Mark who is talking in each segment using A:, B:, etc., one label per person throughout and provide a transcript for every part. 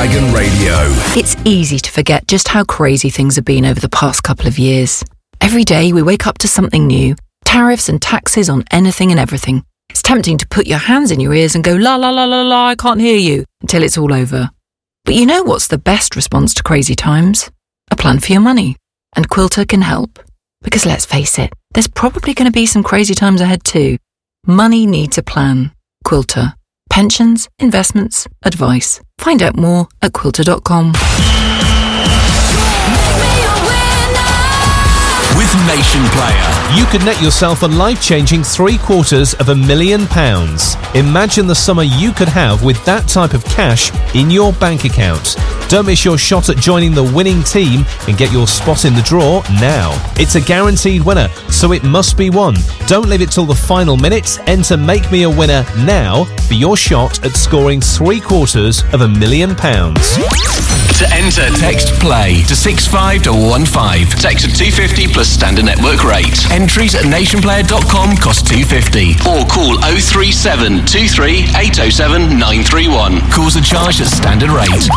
A: Dragon Radio.
B: It's easy to forget just how crazy things have been over the past couple of years. Every day we wake up to something new. Tariffs and taxes on anything and everything. It's tempting to put your hands in your ears and go, la la la la la, I can't hear you, until it's all over. But you know what's the best response to crazy times? A plan for your money. And Quilter can help. Because let's face it, there's probably going to be some crazy times ahead too. Money needs a plan. Quilter. Pensions, investments, advice. Find out more at quilter.com.
A: With Nation Player,
C: you could net yourself a life-changing £750,000. Imagine the summer you could have with that type of cash in your bank account. Don't miss your shot at joining the winning team and get your spot in the draw now. It's a guaranteed winner, so it must be won. Don't leave it till the final minute. Enter Make Me a Winner now for your shot at scoring £750,000.
A: To enter, text PLAY to 65215. Text at 250 plus standard network rate. Entries at nationplayer.com cost $2.50. Or call 037 23 807 931. Calls are charged at standard rate.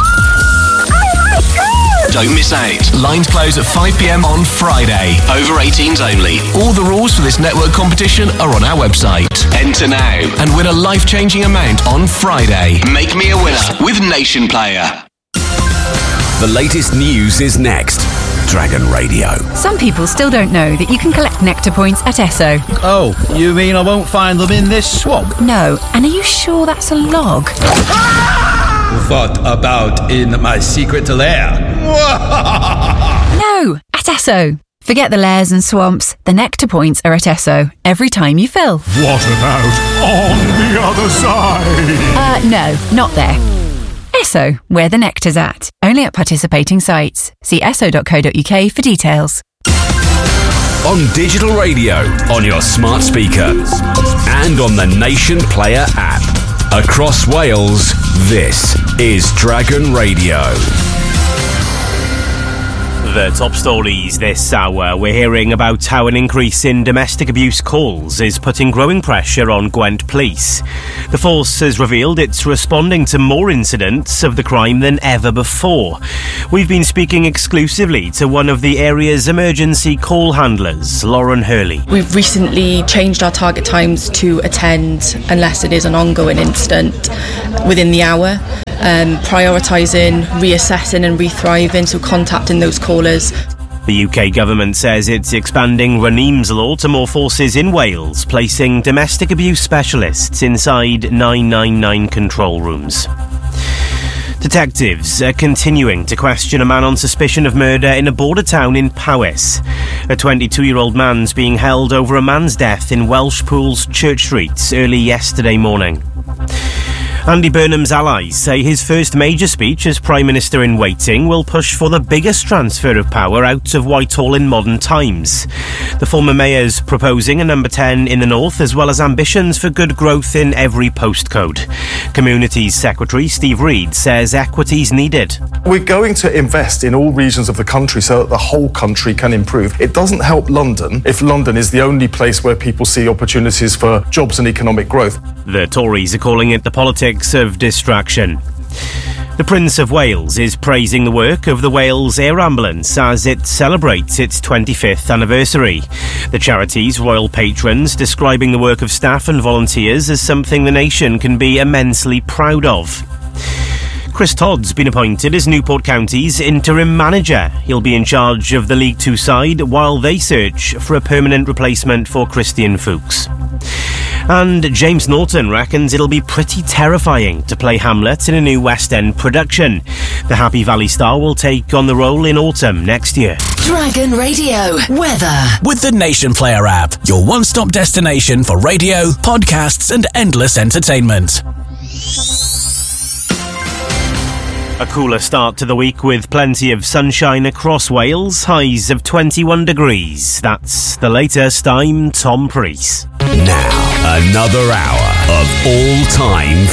A: Don't miss out. Lines close at 5 p.m. on Friday. Over 18s only. All the rules for this network competition are on our website. Enter now and win a life-changing amount on Friday. Make me a winner with Nation Player. The latest news is next. Dragon Radio.
D: Some people still don't know that you can collect nectar points at Esso.
E: Oh, you mean I won't find them in this swamp?
D: No, and are you sure that's a log?
E: What about in my secret lair?
D: No, at Esso. Forget the lairs and swamps. The nectar points are at Esso every time you fill.
F: What about on the other side?
D: No, not there. Esso, where the nectar's at. Only at participating sites. See esso.co.uk for details.
A: On digital radio, on your smart speaker, and on the Nation Player app. Across Wales, this is Dragon Radio.
G: The top stories this hour. We're hearing about how an increase in domestic abuse calls is putting growing pressure on Gwent Police. The force has revealed it's responding to more incidents of the crime than ever before. We've been speaking exclusively to one of the area's emergency call handlers, Lauren Hurley.
H: We've recently changed our target times to attend unless it is an ongoing incident within the hour. Prioritising, reassessing and rethriving, so contacting those callers.
G: The UK government says it's expanding Raneem's Law to more forces in Wales, placing domestic abuse specialists inside 999 control rooms. Detectives are continuing to question a man on suspicion of murder in a border town in Powys. A 22-year-old man's being held over a man's death in Welshpool's Church Street early yesterday morning. Andy Burnham's allies say his first major speech as Prime Minister in waiting will push for the biggest transfer of power out of Whitehall in modern times. The former mayor's proposing a number 10 in the north, as well as ambitions for good growth in every postcode. Communities Secretary Steve Reid says equity's needed.
I: We're going to invest in all regions of the country so that the whole country can improve. It doesn't help London if London is the only place where people see opportunities for jobs and economic growth.
G: The Tories are calling it the politics of distraction. The Prince of Wales is praising the work of the Wales Air Ambulance as it celebrates its 25th anniversary. The charity's royal patrons describing the work of staff and volunteers as something the nation can be immensely proud of. Chris Todd's been appointed as Newport County's interim manager. He'll be in charge of the League Two side while they search for a permanent replacement for Christian Fuchs. And James Norton reckons it'll be pretty terrifying to play Hamlet in a new West End production. The Happy Valley star will take on the role in autumn next year.
J: Dragon Radio weather.
K: With the Nation Player app, your one-stop destination for radio, podcasts and endless entertainment.
G: A cooler start to the week with plenty of sunshine across Wales, highs of 21 degrees. That's the latest. I'm Tom Preece.
A: Now, another hour of all-time